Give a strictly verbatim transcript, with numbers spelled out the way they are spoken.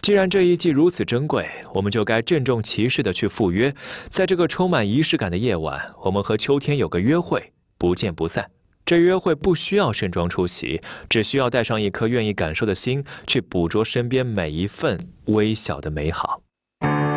既然这一季如此珍贵，我们就该郑重其事地去赴约。在这个充满仪式感的夜晚，我们和秋天有个约会，不见不散。这约会不需要盛装出席，只需要带上一颗愿意感受的心，去捕捉身边每一份微小的美好。